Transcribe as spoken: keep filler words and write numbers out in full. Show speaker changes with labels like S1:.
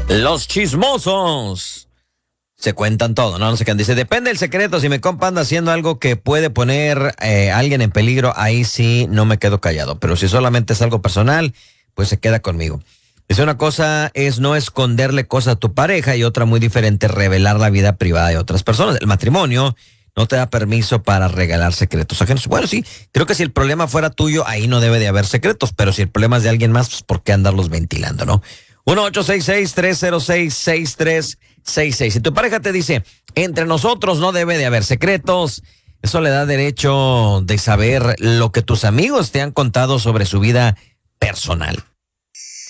S1: Los chismosos se cuentan todo, ¿no? No sé qué dice. Depende del secreto. Si mi compa anda haciendo algo que puede poner eh, a alguien en peligro, ahí sí no me quedo callado. Pero si solamente es algo personal, pues se queda conmigo. Dice, una cosa es no esconderle cosas a tu pareja y otra muy diferente, revelar la vida privada de otras personas. El matrimonio no te da permiso para regalar secretos ajenos. Bueno, sí, creo que si el problema fuera tuyo, ahí no debe de haber secretos. Pero si el problema es de alguien más, pues ¿por qué andarlos ventilando, no? uno ocho seis seis, tres cero seis, seis tres seis seis. Si tu pareja te dice, entre nosotros no debe de haber secretos, eso le da derecho de saber lo que tus amigos te han contado sobre su vida personal.